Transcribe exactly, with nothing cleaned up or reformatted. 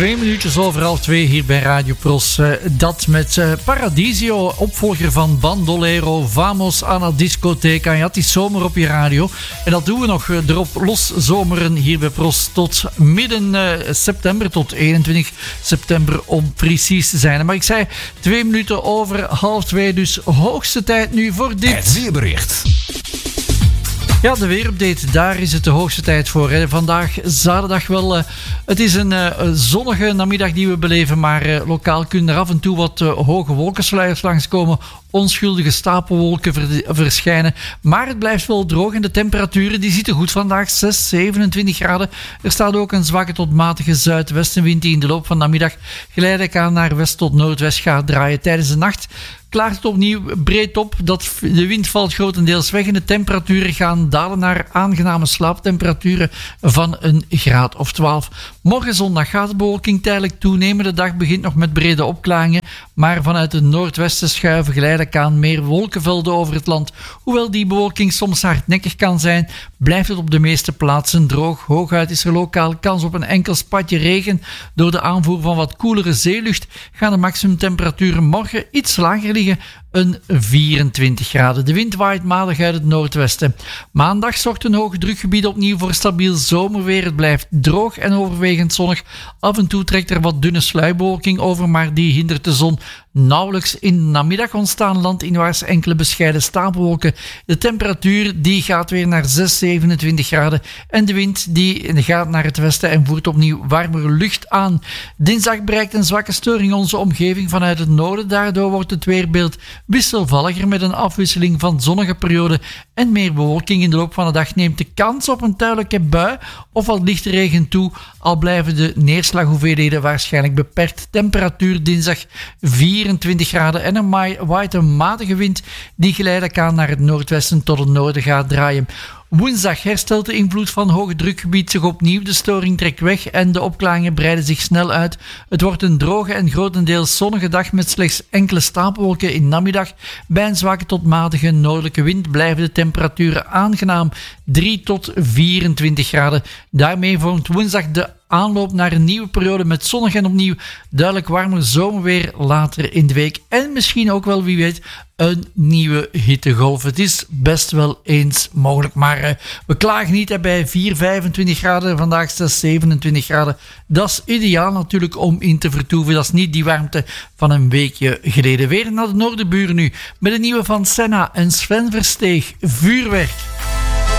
Twee minuutjes over half twee hier bij Radio Pros. Uh, dat met uh, Paradiso, opvolger van Bandolero, Vamos a la discoteca. Je had die zomer op je radio. En dat doen we nog uh, erop los zomeren hier bij Pros tot midden uh, september, tot eenentwintig september om precies te zijn. Maar ik zei twee minuten over half twee, dus hoogste tijd nu voor dit. Het weerbericht. Ja, de weerupdate, daar is het de hoogste tijd voor. Hè. Vandaag, zaterdag wel. Uh, het is een uh, zonnige namiddag die we beleven, maar uh, lokaal kunnen er af en toe wat uh, hoge wolkensluiers langskomen. Onschuldige stapelwolken ver- verschijnen. Maar het blijft wel droog en de temperaturen die zitten goed vandaag. zes, zevenentwintig graden. Er staat ook een zwakke tot matige zuidwestenwind die in de loop van de namiddag geleidelijk aan naar west tot noordwest gaat draaien. Tijdens de nacht klaart het opnieuw breed op. Dat de wind valt grotendeels weg en de temperaturen gaan dalen naar aangename slaaptemperaturen van een graad of twaalf. Morgen zondag gaat de bewolking tijdelijk toenemen. De dag begint nog met brede opklaringen, maar vanuit het noordwesten schuiven geleidelijk aan meer wolkenvelden over het land. Hoewel die bewolking soms hardnekkig kan zijn, blijft het op de meeste plaatsen droog. Hooguit is er lokaal kans op een enkel spatje regen. Door de aanvoer van wat koelere zeelucht gaan de maximumtemperaturen morgen iets lager liggen. Een vierentwintig graden. De wind waait matig uit het noordwesten. Maandag zorgt een hoge drukgebied opnieuw voor stabiel zomerweer. Het blijft droog en overwegend zonnig. Af en toe trekt er wat dunne sluierbewolking over, maar die hindert de zon nauwelijks. In de namiddag ontstaan landinwaarts enkele bescheiden stapelwolken. De temperatuur die gaat weer naar zes, zevenentwintig graden en de wind die gaat naar het westen en voert opnieuw warmere lucht aan. Dinsdag bereikt een zwakke storing onze omgeving vanuit het noorden. Daardoor wordt het weerbeeld wisselvalliger met een afwisseling van zonnige perioden en meer bewolking. In de loop van de dag neemt de kans op een tijdelijke bui of wat lichte regen toe, al blijven de neerslaghoeveelheden waarschijnlijk beperkt. Temperatuur dinsdag vierentwintig graden en er waait een matige wind die geleidelijk aan naar het noordwesten tot het noorden gaat draaien. Woensdag herstelt de invloed van hoge drukgebied zich opnieuw. De storing trekt weg en de opklaringen breiden zich snel uit. Het wordt een droge en grotendeels zonnige dag met slechts enkele stapelwolken in namiddag. Bij een zwakke tot matige noordelijke wind blijven de temperaturen aangenaam. drie tot vierentwintig graden. Daarmee vormt woensdag de aanloop naar een nieuwe periode met zonnig en opnieuw duidelijk warmer zomerweer later in de week. En misschien ook wel, wie weet, een nieuwe hittegolf. Het is best wel eens mogelijk, maar uh, we klagen niet hè, bij vier, vijfentwintig graden, vandaag zes, zevenentwintig graden. Dat is ideaal natuurlijk om in te vertoeven. Dat is niet die warmte van een weekje geleden. Weer naar de noordenburen nu, met een nieuwe van Senna en Sven Versteeg, Vuurwerk.